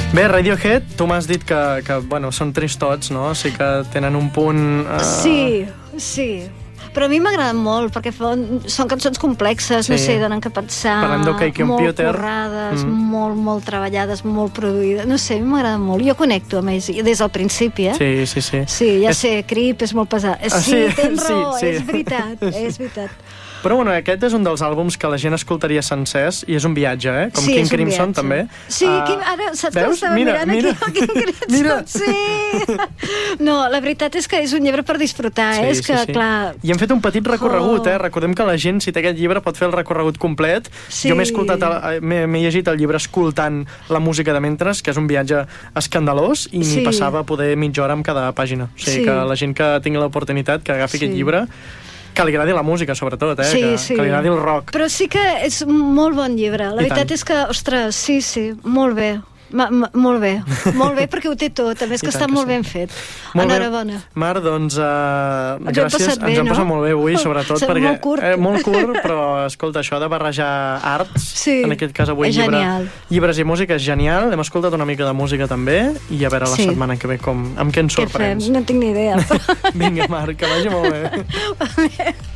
Bé, Radiohead, tu m'has dit que bueno, són tristots, no? O sigui que tenen un punt... Sí. Però a mi m'agraden molt, perquè són cançons complexes, no sé, donen que pensar, parlem d'Ok Computer. molt currades, molt treballades, molt produïdes. No sé, a mi m'agraden molt. Jo connecto amb ells des del principi, Sí. Sí, ja sé, Creep és molt pesat. Sí, tens raó, és veritat. Però bueno, aquest és un dels àlbums que la gent escoltaria sencers i és un viatge, Com King Crimson també. Sí, ara saps que estava mirant aquí el King Crimson? Sí! No, la veritat és que és un llibre per disfrutar, és que, clar... I hem fet un petit recorregut, Recordem que la gent, si té aquest llibre, pot fer el recorregut complet. Jo m'he llegit el llibre escoltant la música de mentres, que és un viatge escandalós, i m'hi passava a poder mitja hora amb cada pàgina. O sigui que la gent que tingui l'oportunitat, que agafi aquest llibre... Que li agradi la música, sobretot, que li agradi el rock. Però sí que és un molt bon llibre. La veritat és que, ostres, sí, molt bé. Molt bé, perquè ho té tot. A més que està molt ben fet. Enhorabona. Mar, doncs, gràcies. Ens hem passat molt bé avui, sobretot perquè... Molt curt. Molt curt, però, escolta, això de barrejar arts, en aquest cas avui llibres i música, és genial. Hem escoltat una mica de música també, i a veure la setmana que ve amb què ens sorprens. Què fem? No tinc ni idea. Vinga, Mar, que vagi molt bé.